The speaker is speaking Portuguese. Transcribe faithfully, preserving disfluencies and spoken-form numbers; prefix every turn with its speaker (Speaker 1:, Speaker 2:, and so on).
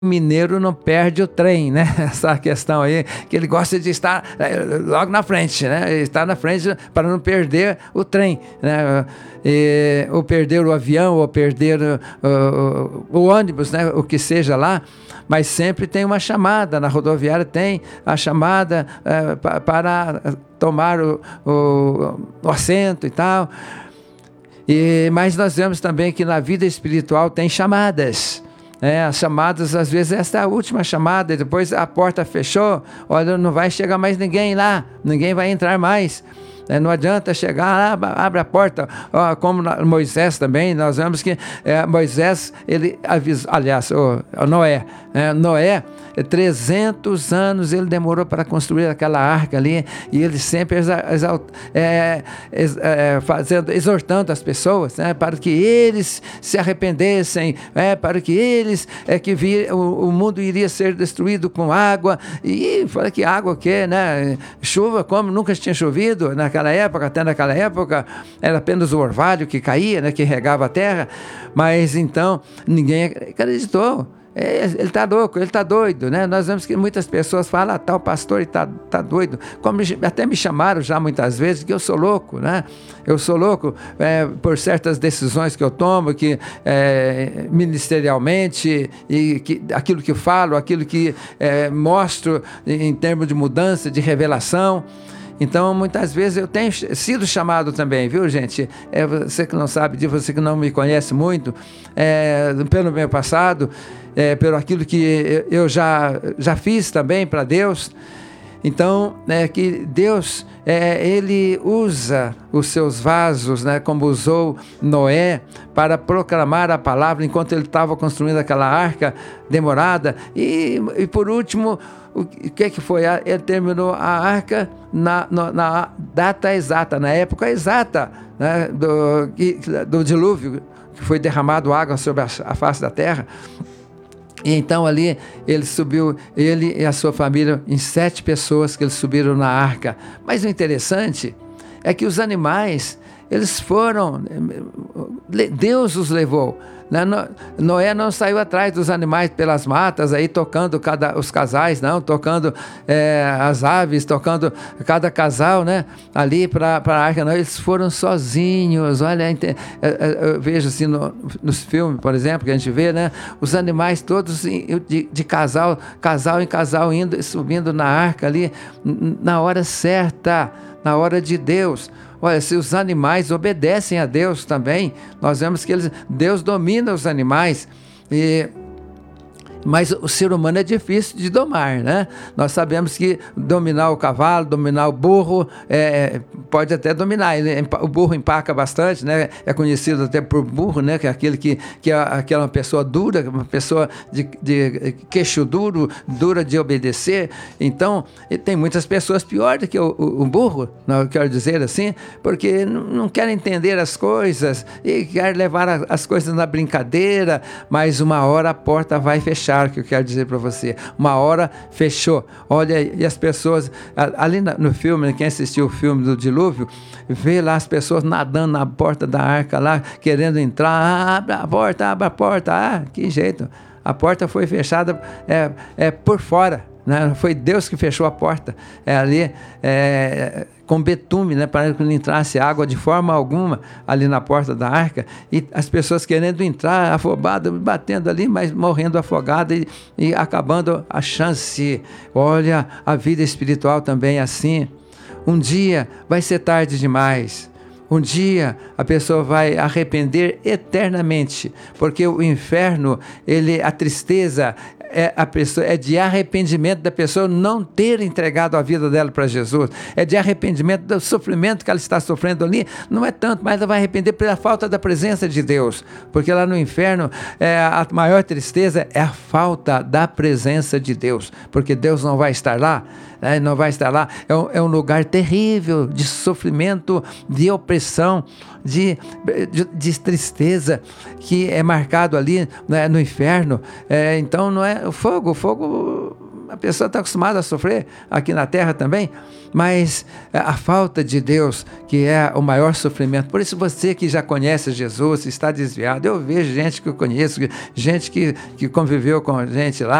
Speaker 1: mineiro não perde o trem, né? Essa questão aí, que ele gosta de estar logo na frente, né? Estar na frente para não perder o trem, né? E, ou perder o avião, ou perder o, o, o ônibus, né? O que seja lá, mas sempre tem uma chamada, na rodoviária tem a chamada é, para tomar o, o, o assento e tal. E, mas nós vemos também que na vida espiritual tem chamadas. É, as chamadas, às vezes, essa é a última chamada, e depois a porta fechou, olha, não vai chegar mais ninguém lá, ninguém vai entrar mais. É, não adianta chegar lá, abre a porta, ó, como Moisés também, nós vemos que é, Moisés, ele avisou, aliás, o, o Noé, é, Noé, trezentos anos ele demorou para construir aquela arca ali, e ele sempre exalt, é, é, fazendo, exortando as pessoas, né, para que eles se arrependessem, é, para que eles, é, que vir, o, o mundo iria ser destruído com água, e fala que água o quê, né, chuva como nunca tinha chovido naquela época, até naquela época era apenas o orvalho que caía, né, que regava a terra, mas então ninguém acreditou. É, ele está louco, ele está doido, né? Nós vemos que muitas pessoas falam, ah, tal pastor está tá doido, como até me chamaram já muitas vezes que eu sou louco, né? Eu sou louco é, por certas decisões que eu tomo, que é, ministerialmente, e que, aquilo que falo, aquilo que é, mostro em termos de mudança, de revelação. Então, muitas vezes eu tenho sido chamado também, viu, gente? É, você que não sabe disso, você que não me conhece muito, é, pelo meu passado, é, pelo aquilo que eu já, já fiz também para Deus. Então, é, que Deus, é, Ele usa os seus vasos, né, como usou Noé, para proclamar a palavra enquanto ele estava construindo aquela arca demorada. E, e por último, o que, que foi? Ele terminou a arca na, na, na data exata, na época exata, né, do, do dilúvio, que foi derramado água sobre a, a face da terra. E então ali ele subiu, ele e a sua família, em sete pessoas que eles subiram na arca. Mas o interessante é que os animais, eles foram, Deus os levou. Noé não saiu atrás dos animais pelas matas, aí tocando cada, os casais, não, tocando é, as aves, tocando cada casal, né, ali para a arca, não, eles foram sozinhos. Olha, eu vejo assim no, nos filmes, por exemplo, que a gente vê, né, os animais todos de, de casal, casal em casal, indo, subindo na arca ali, na hora certa, na hora de Deus. Olha, se os animais obedecem a Deus também, nós vemos que eles, Deus domina os animais, e, mas o ser humano é difícil de domar, né? Nós sabemos que dominar o cavalo, dominar o burro, é, pode até dominar. Ele, o burro empaca bastante, né? É conhecido até por burro, né? Que é aquele que, que é aquela pessoa dura, uma pessoa de, de queixo duro, dura de obedecer. Então, tem muitas pessoas piores do que o, o, o burro, não quero dizer assim, porque não, não querem entender as coisas e querem levar a, as coisas na brincadeira, mas uma hora a porta vai fechar. Que eu quero dizer para você, uma hora fechou. Olha, e as pessoas ali no filme, quem assistiu o filme do dilúvio, vê lá as pessoas nadando na porta da arca lá, querendo entrar. Ah, abre a porta, abre a porta. Ah, que jeito, a porta foi fechada é, é por fora, né? Foi Deus que fechou a porta, é ali é, com betume, né, para que não entrasse água de forma alguma ali na porta da arca, e as pessoas querendo entrar, afobadas, batendo ali, mas morrendo afogadas e, e acabando a chance. Olha, a vida espiritual também é assim. Um dia vai ser tarde demais. Um dia a pessoa vai arrepender eternamente, porque o inferno, ele, a tristeza, é, a pessoa, é de arrependimento da pessoa não ter entregado a vida dela para Jesus, é de arrependimento do sofrimento que ela está sofrendo ali, não é tanto, mas ela vai arrepender pela falta da presença de Deus, porque lá no inferno é, a maior tristeza é a falta da presença de Deus, porque Deus não vai estar lá, né? Não vai estar lá, é um, é um lugar terrível de sofrimento, de opressão, de, de, de tristeza, que é marcado ali, né, no inferno. É, então não é o fogo, o fogo a pessoa está acostumada a sofrer aqui na terra também, mas a falta de Deus, que é o maior sofrimento. Por isso você que já conhece Jesus, está desviado, eu vejo gente que eu conheço, gente que, que conviveu com gente lá,